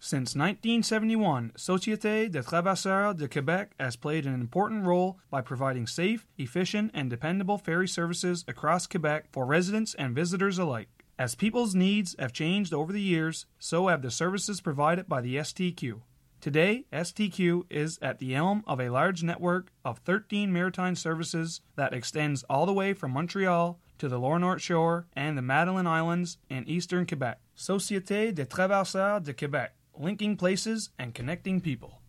Since 1971, Société des Traversiers de Québec has played an important role by providing safe, efficient, and dependable ferry services across Quebec for residents and visitors alike. As people's needs have changed over the years, so have the services provided by the STQ. Today, STQ is at the helm of a large network of 13 maritime services that extends all the way from Montreal to the Lower North Shore and the Madeline Islands in eastern Quebec. Société des Traversiers de Québec, linking places and connecting people.